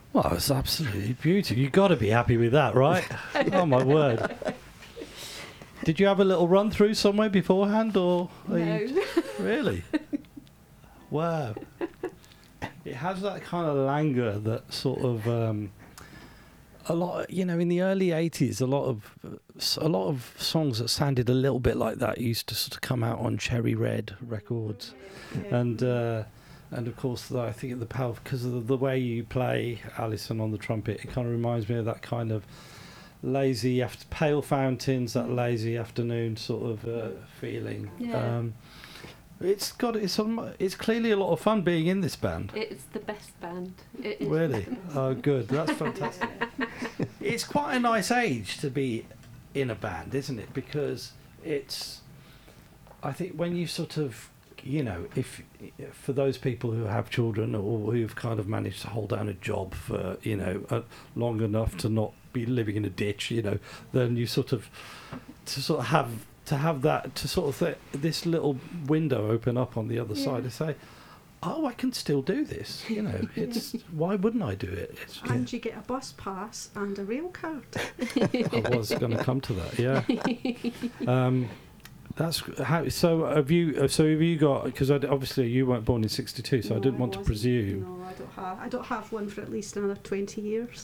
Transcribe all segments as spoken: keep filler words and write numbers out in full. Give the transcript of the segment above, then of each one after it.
Well, it's absolutely beautiful. You've got to be happy with that, right? Oh, my word. Did you have a little run through somewhere beforehand, or are No. you really? Wow. It has that kind of languor that sort of um, a lot. You know, in the early eighties, a lot of a lot of songs that sounded a little bit like that used to sort of come out on Cherry Red records, Yeah. and uh, and of course, I think the power because of the, the way you play Alison on the trumpet, it kind of reminds me of that kind of lazy after Pale Fountains, that lazy afternoon sort of uh, feeling. Yeah. Um, it's got it's on, it's clearly a lot of fun being in this band. It's the best band. It is. Really? Oh, good. That's fantastic. It's quite a nice age to be in a band, isn't it? Because it's, I think when you sort of, you know, if for those people who have children or who've kind of managed to hold down a job for, you know, uh, long enough to not be living in a ditch, you know, then you sort of, to sort of have, to have that, to sort of th- this little window open up on the other Yeah. side to say, oh, I can still do this, you know, it's, why wouldn't I do it? It's, And you get a bus pass and a rail card. I was going to come to that, yeah. Um, that's how. So have you? So have you got? Because obviously you weren't born in sixty-two, so I No, didn't want to wasn't. presume. No, I don't have. I don't have one for at least another twenty years.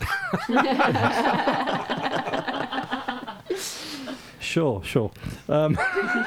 Sure, sure. Um,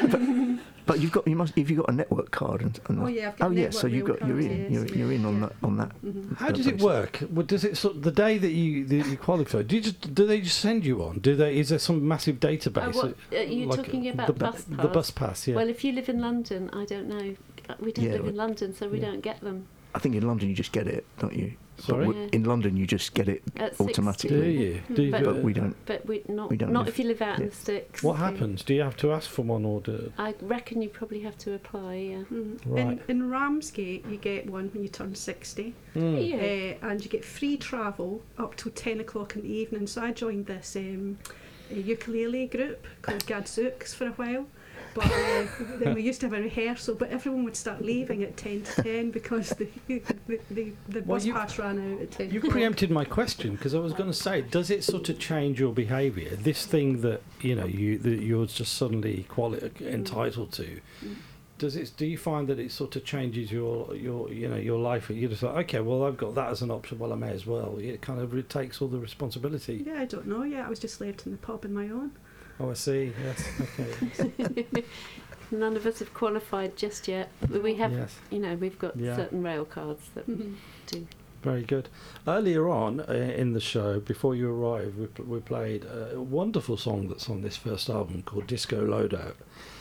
But you've got you must if you've got a network card and, and Oh, yeah, I've got oh a yeah, so network you've got rail you're card, in you're, yes, you're in on yeah. that on that. Mhm. how does it work? Well, does it sort the day that you that you qualify? Do you just do they just send you on? Do they? Is there some massive database? Oh, what, are you like talking about the, bus The pass? bus pass, yeah. Well, if you live in London, I don't know. We don't Yeah, live well, in London, so we yeah. don't get them. I think in London you just get it, don't you? Sorry? But w- in London you just get it At automatically. do you? Do you? But- But we don't. But we not We don't not live- if you live out in yeah. the sticks. What happens? Do you have to ask for one or do? I reckon you probably have to apply. Yeah. Mhm. Right. In, in Ramsgate, you get one when you turn sixty, Mm. Yeah. uh, and you get free travel up till ten o'clock in the evening. So I joined this um, a ukulele group called Gadzooks for a while. But uh, then we used to have a rehearsal, but everyone would start leaving at ten to ten because the the, the, the Well, bus you- pass ran out at ten. You o'clock. preempted my question because I was going to say, does it sort of change your behaviour? This thing that you know you that you're just suddenly quali- entitled to. Mm. Does it? Do you find that it sort of changes your your you know your life? You just like, okay, well I've got that as an option. Well, I may as well. It kind of it takes all the responsibility. Yeah, I don't know. Yeah, I was just left in the pub on my own. Oh, I see. Yes. Okay. None of us have qualified just yet. But we have, Yes. you know, we've got Yeah. certain rail cards that Mhm. do. Very good. Earlier on uh, in the show, before you arrived, we, pl- we played a wonderful song that's on this first album called Disco Loadout.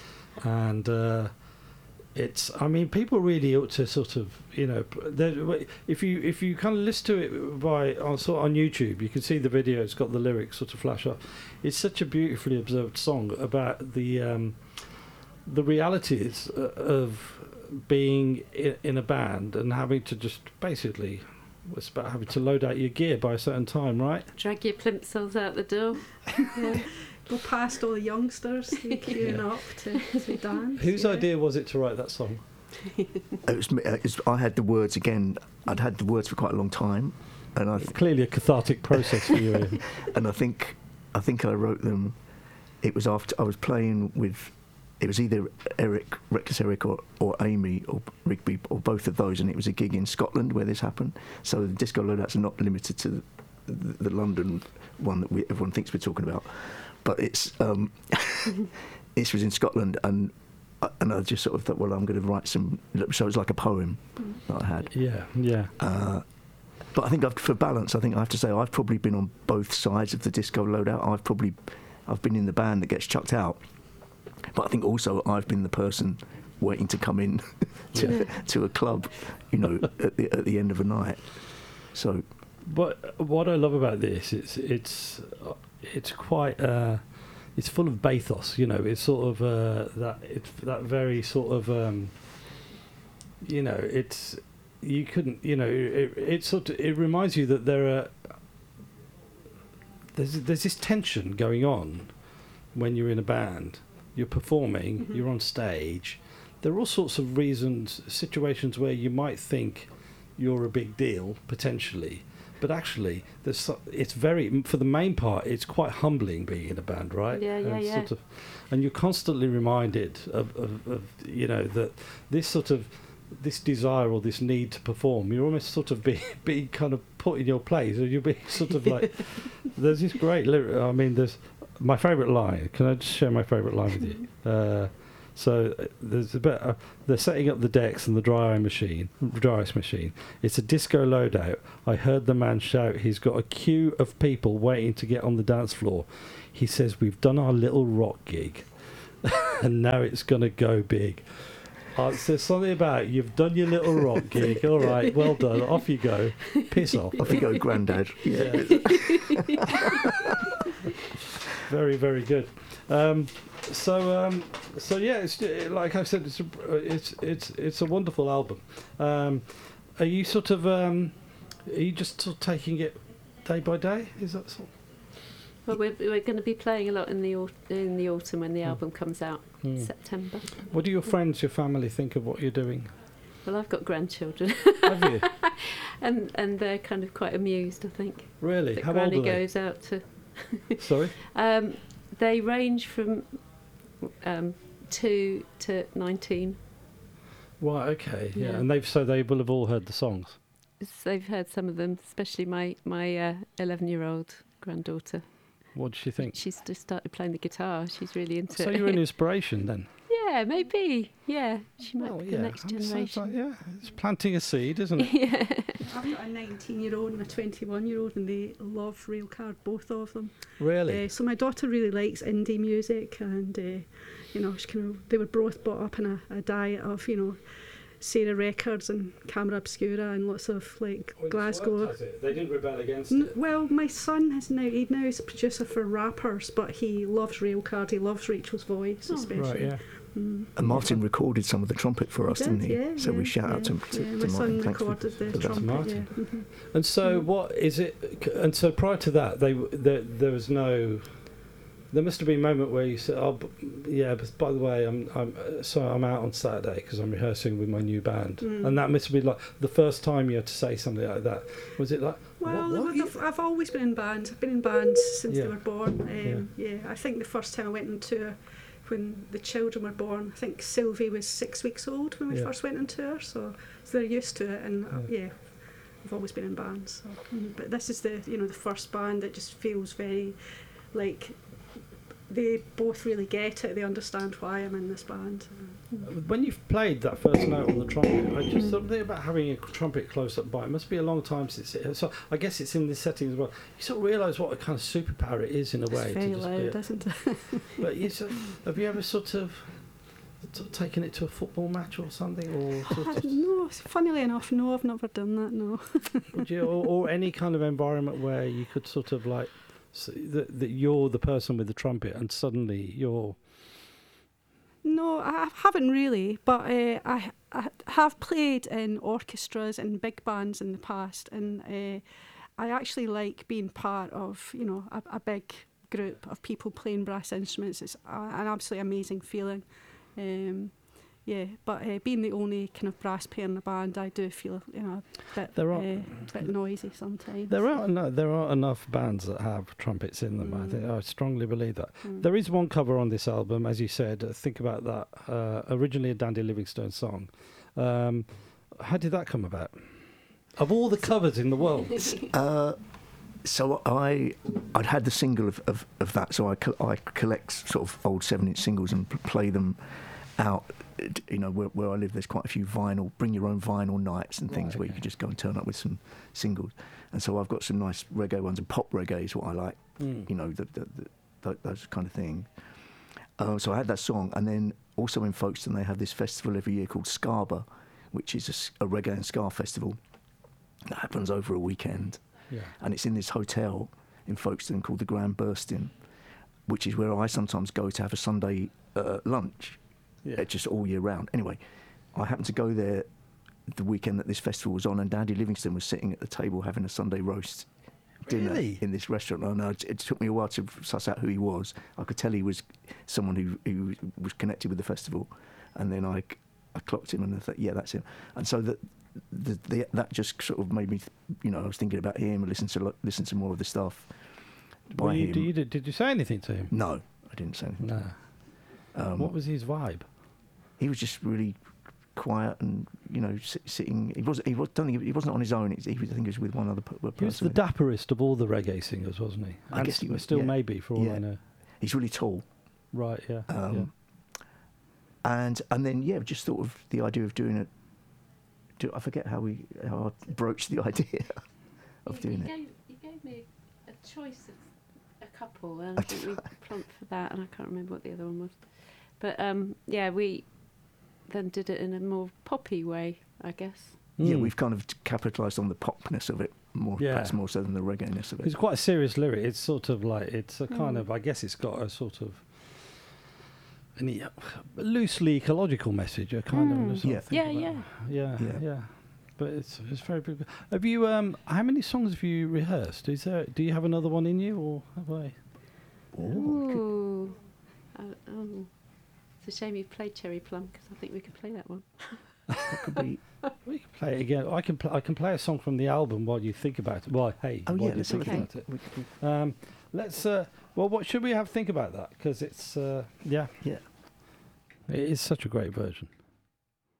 And uh, it's, I mean, people really ought to sort of, you know, p- there- if you if you kind of listen to it by on, sort of on YouTube, you can see the video, it's got the lyrics sort of flash up. It's such a beautifully observed song about the um, the realities uh, of being in, in a band and having to just basically, it's about having to load out your gear by a certain time, right? Drag your plimsolls out the door. Yeah. Go past all the youngsters who are queuing up to, to dance. Whose yeah. idea was it to write that song? It was, me- uh, it's, I had the words again. I'd had the words for quite a long time, and I th- Clearly a cathartic process for you, Ian. and I think I think I wrote them. It was after I was playing with. It was either Eric, Reckless Eric, or, or Amy, or Rigby, or both of those, and it was a gig in Scotland where this happened. So the Disco Loadouts are not limited to the, the, the London one that we, everyone thinks we're talking about, but it's um, it was in Scotland, and I- and I just sort of thought, well, I'm going to write some. So it was like a poem that I had. Yeah, yeah. Uh, but I think I've, for balance, I think I have to say I've probably been on both sides of the Disco Loadout. I've probably I've been in the band that gets chucked out, but I think also I've been the person waiting to come in to Yeah. to a club, you know, at the at the end of a night. So But what I love about this, it's it's uh, it's quite uh, it's full of bathos. You know, it's sort of uh, that it's that very sort of um, you know, it's you couldn't you know it, it sort of it reminds you that there are there's there's this tension going on when you're in a band. You're performing, Mhm. you're on stage. There are all sorts of reasons, situations where you might think you're a big deal potentially. but actually, there's so, it's very for the main part. It's quite humbling being in a band, right? Yeah, yeah, and yeah. Sort of, and you're constantly reminded of, of, of you know that this sort of this desire or this need to perform. You're almost sort of being being kind of put in your place, or you're being sort of like. There's this great lyric. I mean, there's my favourite line. Can I just share my favourite line with you? Uh, So uh, there's a bit. Uh, they're setting up the decks and the dry ice machine. Dry ice machine. It's a disco loadout. I heard the man shout. He's got a queue of people waiting to get on the dance floor. He says, "We've done our little rock gig, and now it's gonna go big." Uh, there's something about you've done your little rock gig. All right, well done. Off you go. Piss off. Off you go, Grandad. Yeah. Very, very good. Um, so, um, so yeah, it's like I said, it's a, it's it's it's a wonderful album. Um, are you sort of um, are you just sort of taking it day by day? Is that sort? Well, we're, we're going to be playing a lot in the au- in the autumn when the Mm. album comes out, Mm. September. What do your friends, your family think of what you're doing? Well, I've got grandchildren, Have you and and they're kind of quite amused, I think, really? that How Granny old are goes out to. they? Sorry. Um, they range from um, two to nineteen. Right. Okay. Yeah. Yeah. And they've so they will have all heard the songs. So they've heard some of them, especially my my uh, eleven-year-old granddaughter. What does she think? She's just started playing the guitar. She's really into So it. you're an inspiration then. Yeah, maybe. Yeah, she might Well, be yeah. the next It sounds generation. like- yeah, it's planting a seed, isn't it? Yeah. I've got a nineteen-year-old and a twenty-one-year-old, and they love Railcard, both of them. Really? Uh, so my daughter really likes indie music, and uh, you know, she kind of, they were both brought up in a, a diet of, you know, Sarah Records and Camera Obscura and lots of like Glasgow. They didn't rebel against N- well, my son has now he now is a producer for rappers, but he loves Railcard. He loves Rachel's voice, Oh, especially. Right. Yeah. Mm. And Martin recorded some of the trumpet for us, He didn't did, he? yeah, so yeah, we shout out to, yeah, to, yeah, to my son Martin. Thanks for- recorded the for that. trumpet. Martin. Yeah. Mhm. And so, Mm. what is it? And so, prior to that, they there, there was no. There must have been a moment where you said, "Oh, b- yeah, but by the way, I'm I'm uh, so I'm out on Saturday because I'm rehearsing with my new band," Mm. and that must have been like the first time you had to say something like that. Was it like? Well, what, what I've, you- I've- I've always been in bands. I've been in bands since Yeah. they were born. Um, yeah. I think the first time I went on tour, when the children were born, I think Sylvie was six weeks old when we Yeah. first went on tour, so, so they're used to it. And uh, yeah, I've always been in bands. So. mm, But this is the you know the first band that just feels very like they both really get it. They understand why I'm in this band. When you've played that first note on the trumpet, I just something about having a trumpet close up by. It must be a long time since it. So I guess it's in this setting as well. You sort of realise what a kind of superpower it is in a It's way. very to just loud, be a, isn't it? but you sort of- have you ever sort of, sort of taken it to a football match or something, or sort of, no, funnily enough, no, I've never done that. No. would you, or, or any kind of environment where you could sort of like s that that you're the person with the trumpet and suddenly you're. No, I haven't really, but uh, I, I have played in orchestras and big bands in the past, and uh, I actually like being part of, you know, a, a big group of people playing brass instruments. It's a, an absolutely amazing feeling. Um, yeah, but uh, being the only kind of brass player in the band, I do feel, you know, a bit, There are- uh, bit noisy sometimes. There are no, there are enough bands that have trumpets in them. I Mm. think I strongly believe that. Mm. There is one cover on this album, as you said. uh, Think about that. Uh, originally a Dandy Livingstone song. Um, how did that come about? Of all the covers in the world, Uh, so I, I'd had the single of, of, of that, so I, co- I collect sort of old seven-inch singles and p- play them out. It- You know, where, where I live, there's quite a few vinyl, bring your own vinyl nights and things Right, where you okay. can just go and turn up with some singles. And so I've got some nice reggae ones, and pop reggae is what I like. Mm. You know, the, the, the, th those kind of thing. Uh, so I had that song, and then also in Folkestone they have this festival every year called Scarba, which is a s- a, reggae and ska festival that happens over a weekend, yeah. and it's in this hotel in Folkestone called the Grand Burstin, which is where I sometimes go to have a Sunday uh, lunch, Yeah. uh, just all year round. Anyway, I happened to go there the weekend that this festival was on, and Dandy Livingstone was sitting at the table having a Sunday roast dinner Really? in this restaurant. And I, it took me a while to suss out who he was. I could tell he was someone who, who was connected with the festival, and then I, I clocked him and I thought, yeah, that's him. And so that the, the, that just sort of made me, you know, I was thinking about him and listen to listen to more of the stuff by Were you, him. did, you, did you say anything to him? No, I didn't say anything. No. Um, What was his vibe? He was just really quiet and, you know, sit, sitting. He wasn't. He was. Don't think he wasn't on his own. He, he was, I think he was with one other per- person. He was the dapperest of all the reggae singers, wasn't he? I And guess he was, Still yeah. may be, for all Yeah. I know. He's really tall. Right, yeah. Um, And and then yeah, just thought of the idea of doing it. Do, I forget how we how I broached the idea of you, doing you it. Gave, you gave me a choice of a couple, and I think we plumped for that, and I can't remember what the other one was. But um, yeah, we then did it in a more poppy way, I guess. Yeah, Mm. we've kind of capitalised on the popness of it more, Yeah. perhaps more so than the reggae-ness of it. It's quite a serious lyric. It's sort of like, it's a kind Mm. of, I guess it's got a sort of an e- loosely ecological message, a kind Mm. of. sort Yeah. of thing Yeah, about- yeah, yeah, Yeah. But it's it's very big. Have you um? How many songs have you rehearsed? Is there? Do you have another one in you, or have I? Ooh. Uh, oh. It's a shame you played Cherry Plum, because I think we could play that one. That could be. We can play it again. I can pl- I can play a song from the album while you think about it. Well, hey, Oh while yeah, you let's have a think Okay. think. about it. We- we- Um, let's. Uh, well, what should we have think about that? Because it's uh, yeah, yeah. it is such a great version.